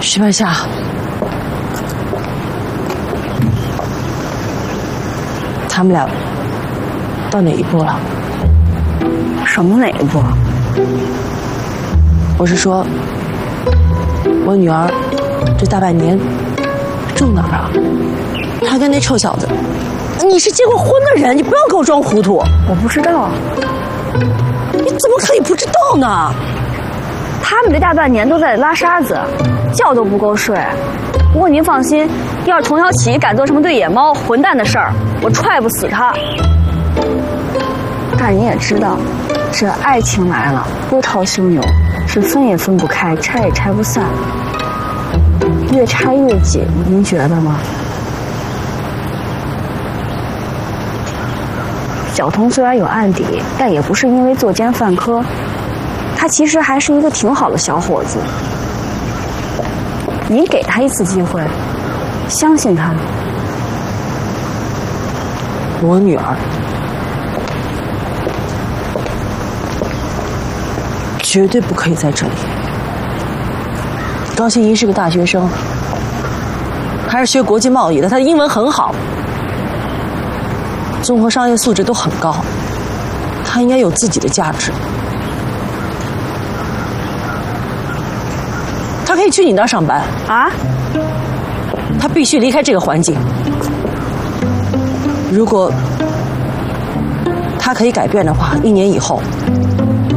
徐半夏，他们俩到哪一步了？ 什么哪一步？ 我是说，我女儿这大半年住哪儿啊？她跟那臭小子，你是结过婚的人，你不要给我装糊涂。 我不知道。 你怎么可以不知道呢？ 他们这大半年都在拉沙子，觉都不够睡。不过您放心，要是童小启敢做什么对野猫混蛋的事儿，我踹不死他。但你也知道，这爱情来了，波涛汹涌，是分也分不开，拆也拆不散，越拆越紧，您觉得吗？小童虽然有案底，但也不是因为作奸犯科，他其实还是一个挺好的小伙子。您给他一次机会，相信他。 我女儿绝对不可以在这里。高欣怡是个大学生，还是学国际贸易的，她的英文很好，综合商业素质都很高，她应该有自己的价值。她可以去你那儿上班啊？ 她必须离开这个环境。如果她可以改变的话，1年以后，